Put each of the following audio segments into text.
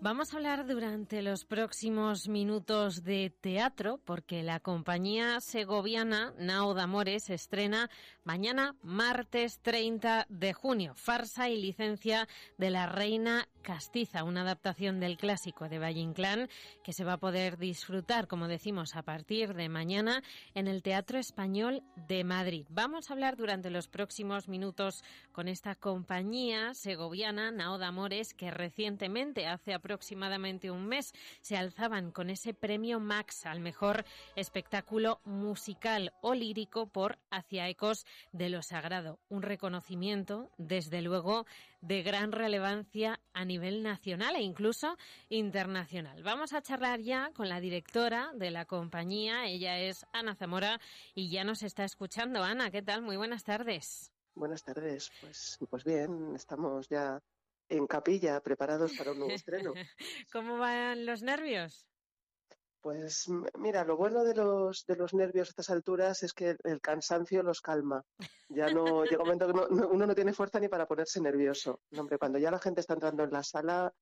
Vamos a hablar durante los próximos minutos de teatro porque la compañía segoviana Nao de Amores estrena mañana, martes 30 de junio, Farsa y licencia de la Reina Castiza, una adaptación del clásico de Valle Inclán que se va a poder disfrutar, como decimos, a partir de mañana en el Teatro Español de Madrid. Vamos a hablar durante los próximos minutos con esta compañía segoviana Nao de Amores que recientemente, hace aproximadamente un mes, se alzaban con ese premio Max al mejor espectáculo musical o lírico por Hacia ecos de lo sagrado. Un reconocimiento, desde luego, de gran relevancia a nivel nacional e incluso internacional. Vamos a charlar ya con la directora de la compañía. Ella es Ana Zamora y ya nos está escuchando. Ana, ¿qué tal? Muy buenas tardes. Buenas tardes. Pues bien, estamos ya en capilla, preparados para un nuevo estreno. ¿Cómo van los nervios? Pues mira, lo bueno de los nervios a estas alturas es que el cansancio los calma. Ya no llega un momento que uno no tiene fuerza ni para ponerse nervioso. No, hombre, cuando ya la gente está entrando en la sala,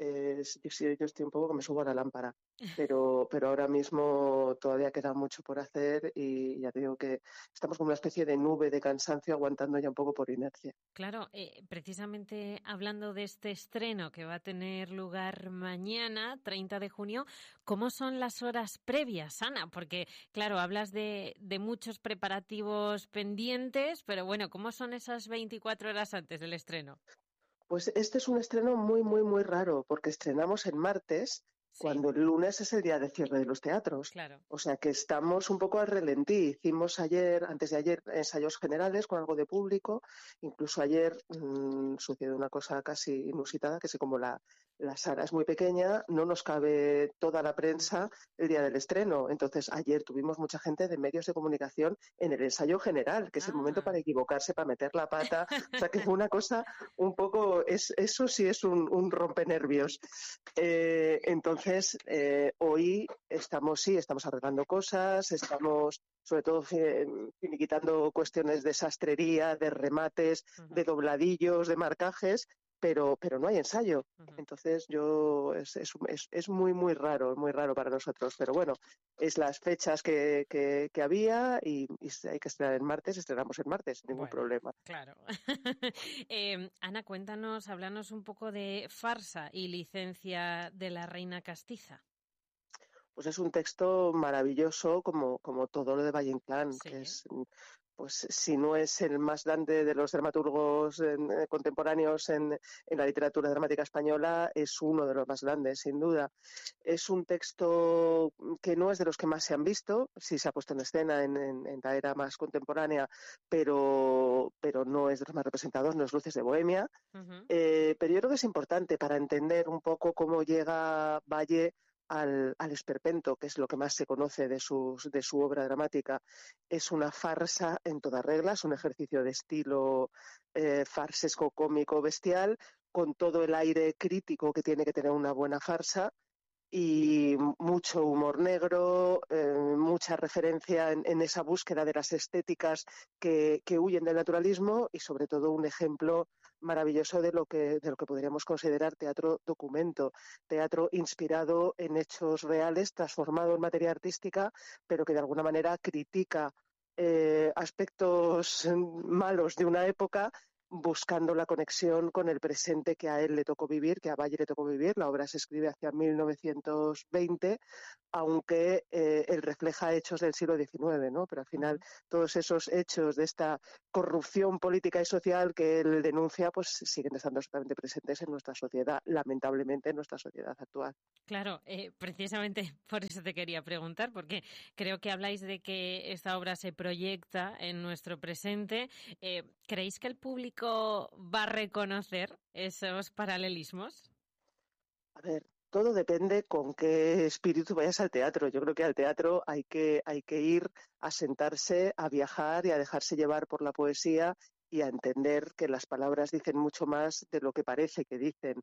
yo estoy un poco que me subo a la lámpara. Pero ahora mismo todavía queda mucho por hacer y ya te digo que estamos como una especie de nube de cansancio aguantando ya un poco por inercia. Claro, precisamente hablando de este estreno que va a tener lugar mañana, 30 de junio, ¿cómo son las horas previas, Ana? Porque, claro, hablas de muchos preparativos pendientes, pero bueno, ¿cómo son esas 24 horas antes del estreno? Pues este es un estreno muy, muy, muy raro, porque estrenamos en martes, Sí, cuando el lunes es el día de cierre de los teatros. claro. O sea que estamos un poco al relentí. Hicimos antes de ayer, ensayos generales con algo de público. Incluso ayer sucedió una cosa casi inusitada, que es que como la sala es muy pequeña, no nos cabe toda la prensa el día del estreno. Entonces ayer tuvimos mucha gente de medios de comunicación en el ensayo general, que es el momento para equivocarse, para meter la pata. O sea que fue una cosa un poco, eso sí es un rompenervios. Entonces, hoy estamos arreglando cosas, estamos sobre todo finiquitando cuestiones de sastrería, de remates, de dobladillos, de marcajes, pero no hay ensayo. Entonces es muy, muy raro para nosotros. Pero bueno, es las fechas que había y si hay que estrenar el martes, estrenamos el martes, ningún problema. Claro. Ana, háblanos un poco de Farsa y licencia de la Reina Castiza. Pues es un texto maravilloso como todo lo de Valle Inclán, Sí. que es, pues si no es el más grande de los dramaturgos contemporáneos en la literatura dramática española, es uno de los más grandes, sin duda. Es un texto que no es de los que más se han visto, sí se ha puesto en escena en la era más contemporánea, pero no es de los más representados, no es Luces de Bohemia. Pero yo creo que es importante para entender un poco cómo llega Valle al esperpento, que es lo que más se conoce de su obra dramática. Es una farsa en toda regla, es un ejercicio de estilo farsesco, cómico, bestial, con todo el aire crítico que tiene que tener una buena farsa y mucho humor negro, mucha referencia en esa búsqueda de las estéticas que huyen del naturalismo y sobre todo un ejemplo maravilloso de lo que podríamos considerar teatro documento, teatro inspirado en hechos reales, transformado en materia artística, pero que de alguna manera critica aspectos malos de una época, buscando la conexión con el presente que a él le tocó vivir, que a Valle le tocó vivir. La obra se escribe hacia 1920, aunque él refleja hechos del siglo XIX, ¿no? Pero al final todos esos hechos de esta corrupción política y social que él denuncia, pues siguen estando absolutamente presentes en nuestra sociedad, lamentablemente en nuestra sociedad actual. Claro, precisamente por eso te quería preguntar, porque creo que habláis de que esta obra se proyecta en nuestro presente. ¿Creéis que el público va a reconocer esos paralelismos? A ver, todo depende con qué espíritu vayas al teatro. Yo creo que al teatro hay que ir a sentarse, a viajar y a dejarse llevar por la poesía y a entender que las palabras dicen mucho más de lo que parece que dicen.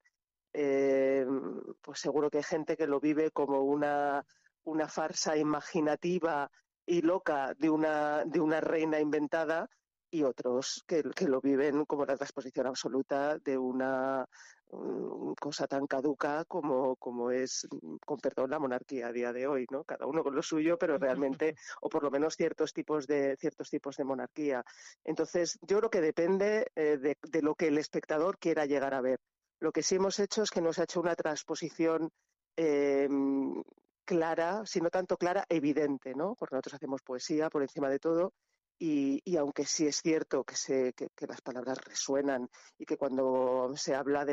Pues seguro que hay gente que lo vive como una farsa imaginativa y loca de una reina inventada y otros que lo viven como la transposición absoluta de una cosa tan caduca como es, con perdón, la monarquía a día de hoy, ¿no? Cada uno con lo suyo, pero realmente, o por lo menos ciertos tipos de monarquía. Entonces, yo creo que depende de lo que el espectador quiera llegar a ver. Lo que sí hemos hecho es que nos ha hecho una transposición eh, clara, si no tanto clara, evidente, ¿no? Porque nosotros hacemos poesía por encima de todo. Y aunque sí es cierto que las palabras resuenan y que cuando se habla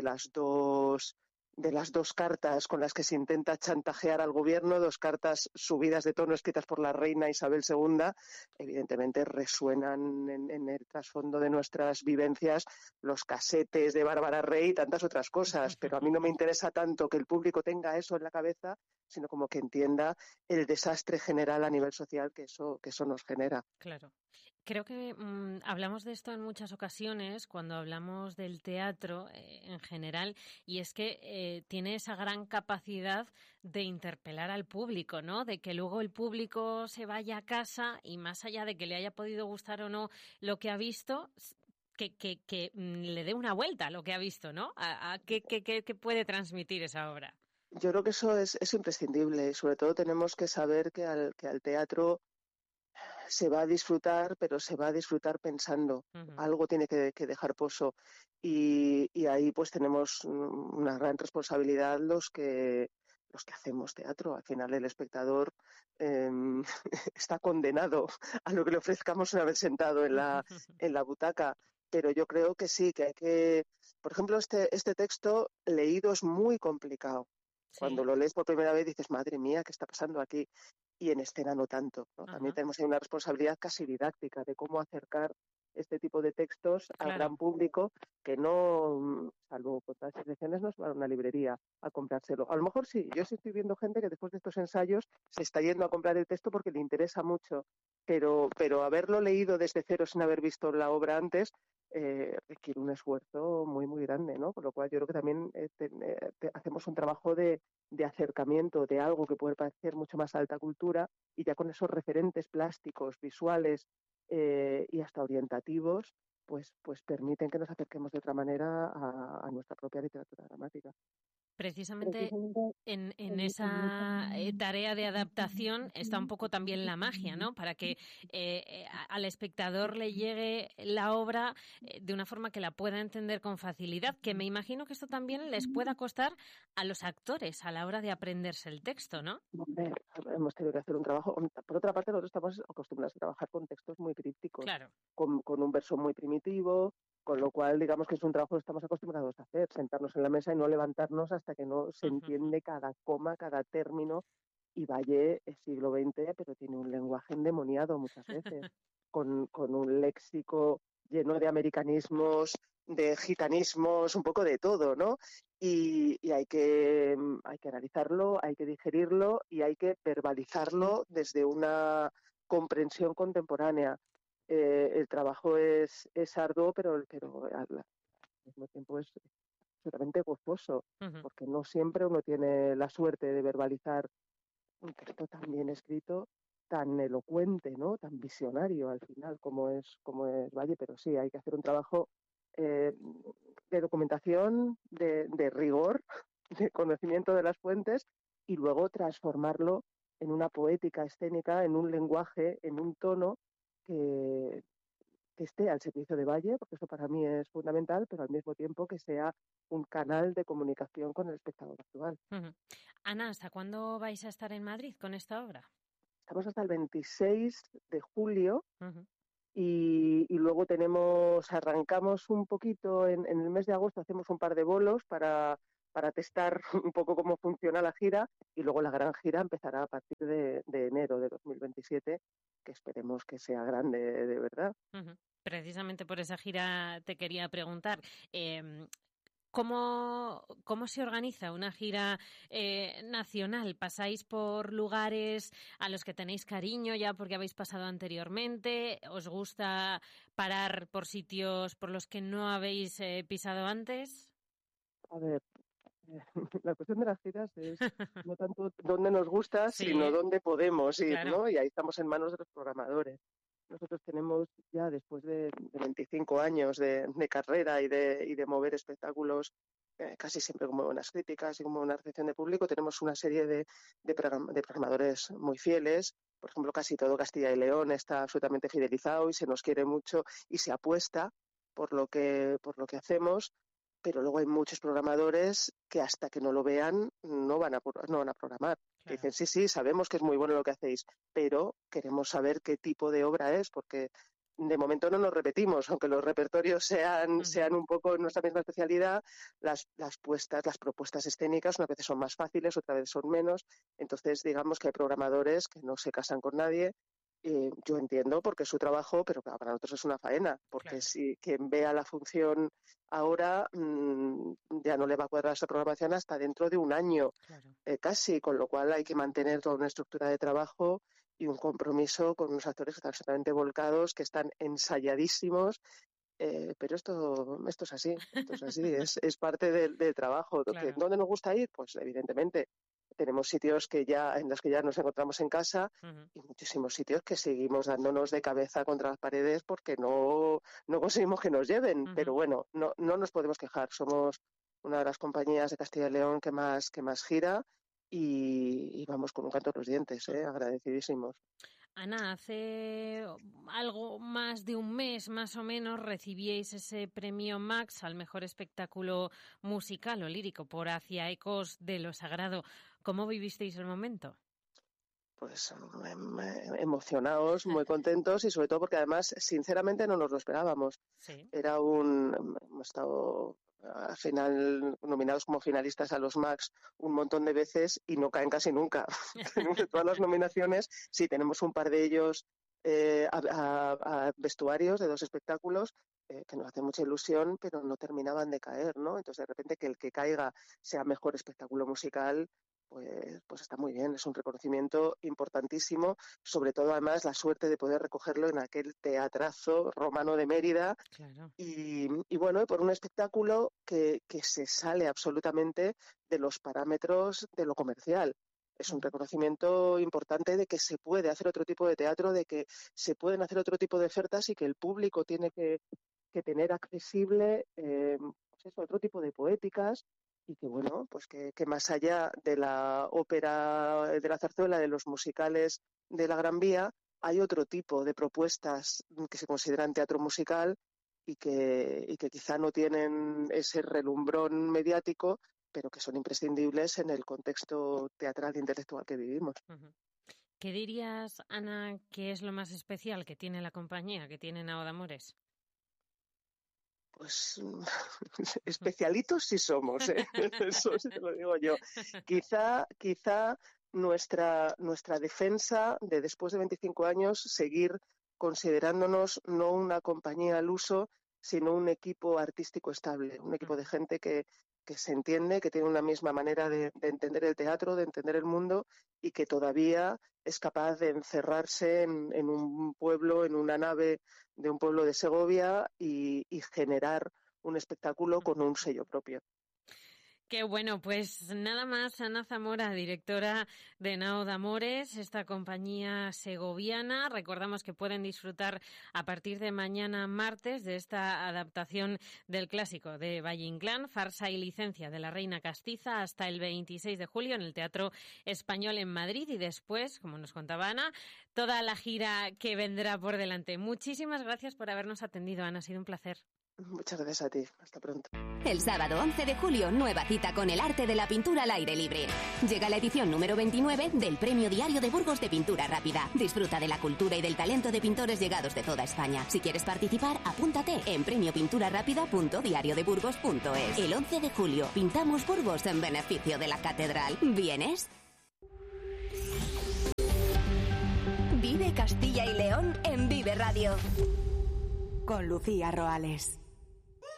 de las dos cartas con las que se intenta chantajear al gobierno, dos cartas subidas de tono escritas por la reina Isabel II, evidentemente resuenan en el trasfondo de nuestras vivencias los casetes de Bárbara Rey y tantas otras cosas, pero a mí no me interesa tanto que el público tenga eso en la cabeza, sino como que entienda el desastre general a nivel social que eso nos genera. Claro. Creo que hablamos de esto en muchas ocasiones cuando hablamos del teatro en general, y es que tiene esa gran capacidad de interpelar al público, ¿no? De que luego el público se vaya a casa y, más allá de que le haya podido gustar o no lo que ha visto, que le dé una vuelta a lo que ha visto, ¿no? A qué puede transmitir esa obra. Yo creo que eso es imprescindible. Sobre todo tenemos que saber que al teatro se va a disfrutar, pero se va a disfrutar pensando. Uh-huh. Algo tiene que dejar pozo. Y ahí pues tenemos una gran responsabilidad los que hacemos teatro. Al final el espectador eh, está condenado a lo que le ofrezcamos una vez sentado en la butaca. Pero yo creo que sí, que hay que... Por ejemplo, este texto leído es muy complicado. Sí. Cuando lo lees por primera vez dices, madre mía, ¿qué está pasando aquí? Y en escena no tanto, ¿no? Uh-huh. También tenemos ahí una responsabilidad casi didáctica de cómo acercar este tipo de textos al gran público, que no, salvo por las excepciones, no se va a una librería a comprárselo. A lo mejor sí, yo sí estoy viendo gente que después de estos ensayos se está yendo a comprar el texto porque le interesa mucho, pero haberlo leído desde cero sin haber visto la obra antes requiere un esfuerzo muy, muy grande, ¿no? Con lo cual yo creo que también hacemos un trabajo de acercamiento de algo que puede parecer mucho más alta cultura, y ya con esos referentes plásticos, visuales y hasta orientativos, pues permiten que nos acerquemos de otra manera a nuestra propia literatura dramática. Precisamente en esa tarea de adaptación está un poco también la magia, ¿no? Para que al espectador le llegue la obra de una forma que la pueda entender con facilidad, que me imagino que esto también les pueda costar a los actores a la hora de aprenderse el texto, ¿no? Hombre, hemos tenido que hacer un trabajo. Por otra parte, nosotros estamos acostumbrados a trabajar con textos muy crípticos, claro, con un verso muy primitivo, con lo cual, digamos que es un trabajo que estamos acostumbrados a hacer, sentarnos en la mesa y no levantarnos hasta que no se entiende cada coma, cada término. Y Valle es siglo XX, pero tiene un lenguaje endemoniado muchas veces, con un léxico lleno de americanismos, de gitanismos, un poco de todo, ¿no? Y hay que analizarlo, hay que digerirlo y hay que verbalizarlo desde una comprensión contemporánea. El trabajo es arduo, pero al mismo tiempo es absolutamente gozoso, porque no siempre uno tiene la suerte de verbalizar un texto tan bien escrito, tan elocuente, ¿no? Tan visionario al final como es Valle, pero sí, hay que hacer un trabajo de documentación, de rigor, de conocimiento de las fuentes, y luego transformarlo en una poética escénica, en un lenguaje, en un tono que esté al servicio de Valle, porque eso para mí es fundamental, pero al mismo tiempo que sea un canal de comunicación con el espectador actual. Ana, ¿hasta cuándo vais a estar en Madrid con esta obra? Estamos hasta el 26 de julio. Y luego arrancamos un poquito en el mes de agosto, hacemos un par de bolos para testar un poco cómo funciona la gira, y luego la gran gira empezará a partir de enero de 2027, que esperemos que sea grande de verdad. Precisamente por esa gira te quería preguntar. ¿Cómo se organiza una gira nacional? ¿Pasáis por lugares a los que tenéis cariño ya porque habéis pasado anteriormente? ¿Os gusta parar por sitios por los que no habéis pisado antes? A ver, la cuestión de las giras es no tanto dónde nos gusta, sino dónde podemos ir, claro, ¿no? Y ahí estamos en manos de los programadores. Nosotros tenemos ya, después de 25 años de carrera y de mover espectáculos casi siempre con muy buenas críticas y con muy buena recepción de público. Tenemos una serie de programadores muy fieles. Por ejemplo, casi todo Castilla y León está absolutamente fidelizado y se nos quiere mucho y se apuesta por lo que hacemos, pero luego hay muchos programadores que hasta que no lo vean no van a programar. Que dicen, sí, sabemos que es muy bueno lo que hacéis, pero queremos saber qué tipo de obra es, porque de momento no nos repetimos, aunque los repertorios sean un poco nuestra misma especialidad, las propuestas escénicas unas veces son más fáciles, otras veces son menos. Entonces, digamos que hay programadores que no se casan con nadie. Yo entiendo porque es su trabajo, pero para nosotros es una faena, porque si quien vea la función ahora ya no le va a cuadrar esa programación hasta dentro de un año, casi, con lo cual hay que mantener toda una estructura de trabajo y un compromiso con unos actores que están absolutamente volcados, que están ensayadísimos, pero esto es así, es parte del trabajo. Claro. ¿Dónde nos gusta ir? Pues evidentemente tenemos sitios en los que ya nos encontramos en casa y muchísimos sitios que seguimos dándonos de cabeza contra las paredes porque no conseguimos que nos lleven, pero bueno, no nos podemos quejar. Somos una de las compañías de Castilla y León que más gira. Y vamos con un canto en los dientes, agradecidísimos. Ana, hace algo más de un mes, más o menos, recibíais ese premio Max al mejor espectáculo musical o lírico por Hacia ecos de lo sagrado. ¿Cómo vivisteis el momento? Pues emocionados, muy contentos y sobre todo porque además, sinceramente, no nos lo esperábamos. Sí. Hemos estado al final nominados como finalistas a los Max un montón de veces y no caen casi nunca. De todas las nominaciones, sí, tenemos un par de ellos a vestuarios de 2 espectáculos que nos hace mucha ilusión, pero no terminaban de caer, ¿no? Entonces, de repente, que el que caiga sea mejor espectáculo musical, pues está muy bien, es un reconocimiento importantísimo, sobre todo además la suerte de poder recogerlo en aquel teatrazo romano de Mérida. Claro. Y bueno, por un espectáculo que se sale absolutamente de los parámetros de lo comercial. Es un reconocimiento importante de que se puede hacer otro tipo de teatro, de que se pueden hacer otro tipo de ofertas y que el público tiene que tener accesible otro tipo de poéticas. Y que bueno, pues que más allá de la ópera de la zarzuela, de los musicales de la Gran Vía, hay otro tipo de propuestas que se consideran teatro musical y que quizá no tienen ese relumbrón mediático, pero que son imprescindibles en el contexto teatral e intelectual que vivimos. ¿Qué dirías, Ana, que es lo más especial que tiene la compañía, que tiene Nao de Amores? Pues especialitos sí somos, eso sí te lo digo yo. Quizá nuestra defensa de después de 25 años seguir considerándonos no una compañía al uso, sino un equipo artístico estable, un equipo de gente que se entiende, que tiene una misma manera de entender el teatro, de entender el mundo y que todavía es capaz de encerrarse en un pueblo, en una nave de un pueblo de Segovia y generar un espectáculo con un sello propio. Qué bueno, pues nada más, Ana Zamora, directora de Nao de Amores, esta compañía segoviana. Recordamos que pueden disfrutar a partir de mañana martes de esta adaptación del clásico de Valle Inclán, Farsa y licencia de la Reina Castiza, hasta el 26 de julio en el Teatro Español en Madrid y después, como nos contaba Ana, toda la gira que vendrá por delante. Muchísimas gracias por habernos atendido, Ana, ha sido un placer. Muchas gracias a ti. Hasta pronto. El sábado 11 de julio, nueva cita con el arte de la pintura al aire libre. Llega la edición número 29 del Premio Diario de Burgos de Pintura Rápida. Disfruta de la cultura y del talento de pintores llegados de toda España. Si quieres participar, apúntate en premiopinturarápida.diariodeburgos.es. El 11 de julio, pintamos Burgos en beneficio de la catedral. ¿Vienes? Vive Castilla y León en Vive Radio. Con Lucía Roales.